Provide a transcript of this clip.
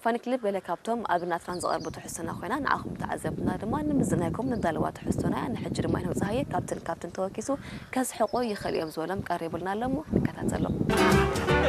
فان كليب قال كابتوم أبنا ترانزقر بتحسنا خوينا نعاهم تعذبنا دما نمزناكم ندلوا تحسنا نحجر ما هنا زهاية كابتن توكيسو كاس حقوق يخليهم زولم قريب لنا لمو نكتاتلو